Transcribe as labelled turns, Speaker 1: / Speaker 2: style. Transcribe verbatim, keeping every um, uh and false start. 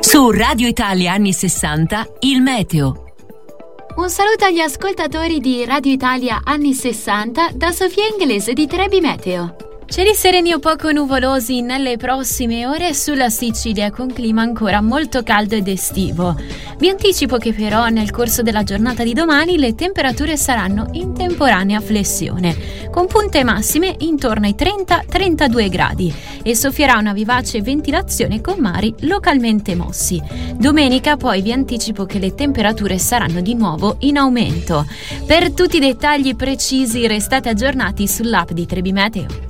Speaker 1: Su Radio Italia anni sessanta, il meteo.
Speaker 2: Un saluto agli ascoltatori di Radio Italia anni sessanta da Sofia Inglese di Trebi Meteo.
Speaker 3: Cieli sereni o poco nuvolosi nelle prossime ore sulla Sicilia con clima ancora molto caldo ed estivo. Vi anticipo che però nel corso della giornata di domani le temperature saranno in temporanea flessione, con punte massime intorno ai trenta trentadue gradi e soffierà una vivace ventilazione con mari localmente mossi. Domenica poi vi anticipo che le temperature saranno di nuovo in aumento. Per tutti i dettagli precisi restate aggiornati sull'app di Trebi Meteo.